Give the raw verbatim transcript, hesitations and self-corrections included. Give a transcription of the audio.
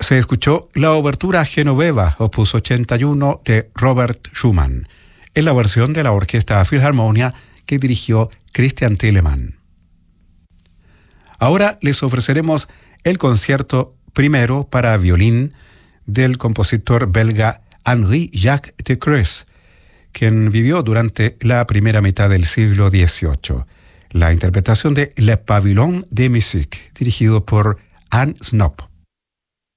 Se escuchó la obertura Genoveva, opus ochenta y uno de Robert Schumann, en la versión de la Orquesta Philharmonia que dirigió Christian Telemann. Ahora les ofreceremos el concierto primero para violín del compositor belga Henri-Jacques de Creus, quien vivió durante la primera mitad del siglo dieciocho. La interpretación de Le Pavillon de Musique, dirigido por Anne Snob.